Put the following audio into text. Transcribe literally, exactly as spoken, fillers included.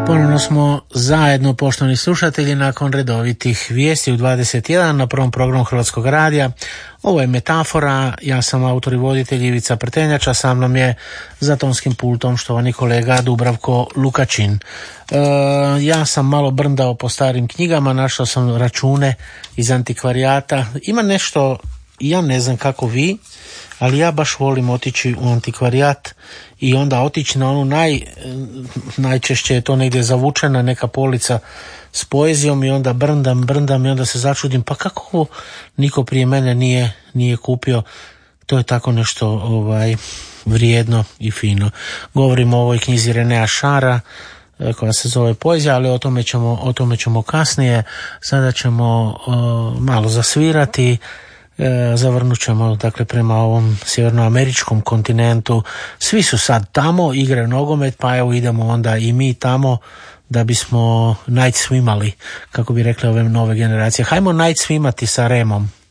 Ponovno smo zajedno, poštovani slušatelji, nakon redovitih vijesti u dvadeset jedan na prvom programu Hrvatskog radija. Ovo je Metafora, ja sam autor i voditelj Ivica Prtenjača, sa mnom je za tonskim pultom štovani kolega Dubravko Lukačin. E, ja sam malo brndao po starim knjigama, našao sam račune iz antikvarijata. Ima nešto, ja ne znam kako vi, ali ja baš volim otići u antikvarijat i onda otići na onu naj, najčešće je to negdje zavučena neka polica s poezijom i onda brndam, brndam i onda se začudim, pa kako ovo niko prije mene nije, nije kupio. To je tako nešto ovaj, vrijedno i fino. Govorimo o ovoj knjizi Renea Šara koja se zove Poezija, ali o tome ćemo, o tome ćemo kasnije. Sada ćemo uh, malo zasvirati. E, zavrnut ćemo dakle prema ovom sjevernoameričkom kontinentu. Svi su sad tamo, igraju nogomet, pa evo idemo onda i mi tamo da bismo night swimali, kako bi rekli ove nove generacije. Hajmo night swimati sa Remom.